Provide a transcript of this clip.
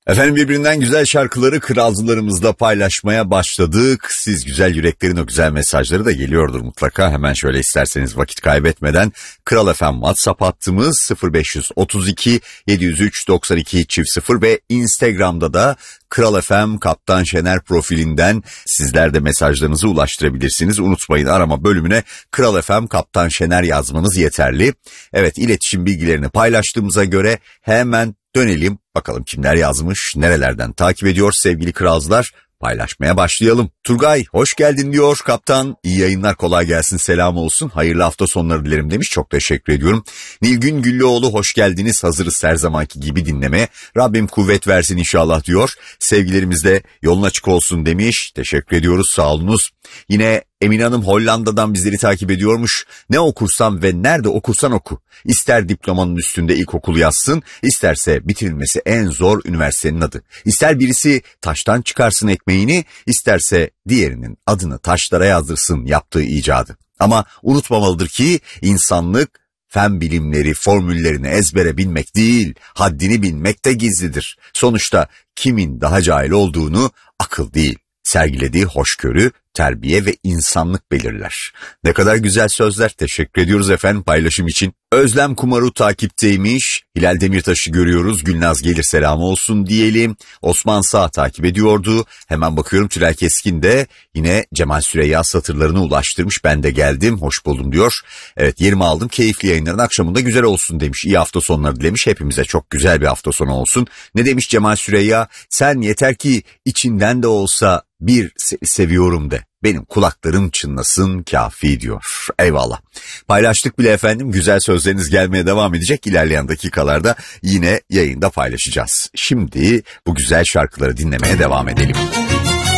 Efendim birbirinden güzel şarkıları kralcılarımızla paylaşmaya başladık. Siz güzel yüreklerin o güzel mesajları da geliyordur mutlaka. Hemen şöyle isterseniz vakit kaybetmeden Kral FM WhatsApp hattımız 0532 703 92 0 ve Instagram'da da Kral FM Kaptan Şener profilinden sizler de mesajlarınızı ulaştırabilirsiniz. Unutmayın, arama bölümüne Kral FM Kaptan Şener yazmanız yeterli. Evet, iletişim bilgilerini paylaştığımıza göre hemen dönelim. Bakalım kimler yazmış, nerelerden takip ediyor sevgili kralcılar. Paylaşmaya başlayalım. Turgay hoş geldin diyor kaptan. İyi yayınlar, kolay gelsin, selam olsun. Hayırlı hafta sonları dilerim demiş. Çok teşekkür ediyorum. Nilgün Güllüoğlu hoş geldiniz. Hazırız her zamanki gibi dinlemeye. Rabbim kuvvet versin inşallah diyor. Sevgilerimiz de yolun açık olsun demiş. Teşekkür ediyoruz, sağ olunuz. Yine Emine Hanım Hollanda'dan bizleri takip ediyormuş. Ne okursan ve nerede okursan oku. İster diplomanın üstünde ilkokul yazsın, isterse bitirilmesi en zor üniversitenin adı. İster birisi taştan çıkarsın ekmeğini, isterse diğerinin adını taşlara yazdırsın yaptığı icadı. Ama unutmamalıdır ki insanlık fen bilimleri formüllerini ezbere bilmek değil, haddini bilmek de gizlidir. Sonuçta kimin daha cahil olduğunu akıl değil, sergilediği hoşgörü, terbiye ve insanlık belirler. Ne kadar güzel sözler. Teşekkür ediyoruz efendim paylaşım için. Özlem Kumaru takipteymiş. Hilal Demirtaş'ı görüyoruz. Gülnaz gelir selamı olsun diyelim. Osman Sağ takip ediyordu. Hemen bakıyorum Tülay Keskin de yine Cemal Süreyya satırlarını ulaştırmış. Ben de geldim, hoş buldum diyor. Evet, yerimi aldım. Keyifli yayınların akşamında güzel olsun demiş. İyi hafta sonları dilemiş. Hepimize çok güzel bir hafta sonu olsun. Ne demiş Cemal Süreyya? Sen yeter ki içinden de olsa bir seviyorum de. Benim kulaklarım çınlasın kafi diyor. Eyvallah. Paylaştık bile efendim. Güzel sözleriniz gelmeye devam edecek. İlerleyen dakikalarda yine yayında paylaşacağız. Şimdi bu güzel şarkıları dinlemeye devam edelim.